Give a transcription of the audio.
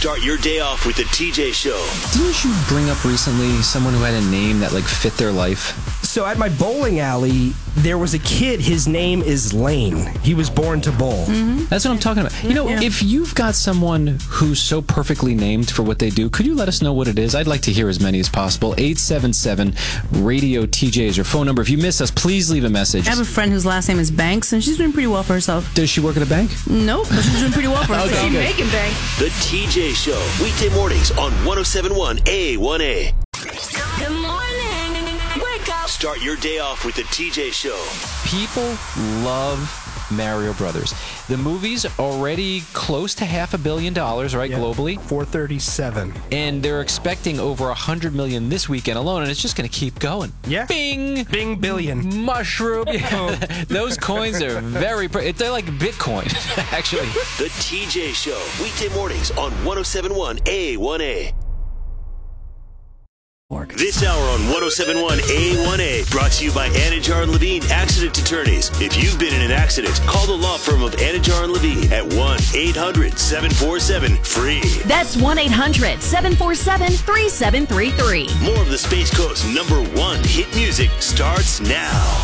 Start your day off with the TJ Show. Didn't you bring up recently someone who had a name that fit their life? So at my bowling alley, there was a kid. His name is Lane. He was born to bowl. Mm-hmm. That's what I'm talking about. If you've got someone who's so perfectly named for what they do, could you let us know what it is? I'd like to hear as many as possible. 877-RADIO-TJ is your phone number. If you miss us, please leave a message. I have a friend whose last name is Banks, and she's doing pretty well for herself. Does she work at a bank? Nope, but she's doing pretty well for herself. Okay, She's good. making bank. The TJ Show. Weekday mornings on 107.1 A1A. Good morning. Wake up. Start your day off with the TJ Show. People love Mario Brothers. The movie's already close to $500 million, right, globally? 437. And they're expecting over $100 million this weekend alone, and it's just going to keep going. Yeah. Bing! Bing billion. Mushroom. Yeah. Those coins are they're like Bitcoin, actually. The TJ Show. Weekday mornings on 107.1 A1A. This hour on 107.1 A1A brought to you by Anajar and Levine Accident Attorneys. If you've been in an accident, call the law firm of Anajar and Levine at 1-800-747-FREE. That's 1-800-747-3733. More of the Space Coast's #1 hit music starts now.